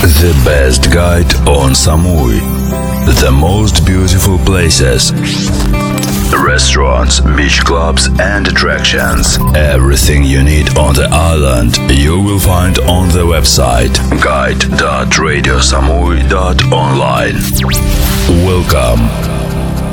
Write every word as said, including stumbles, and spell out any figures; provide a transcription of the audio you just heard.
The best guide on Samui. The most beautiful places, restaurants, beach clubs and attractions. Everything you need on the island you will find on the website guide dot radio samui dot online. Welcome.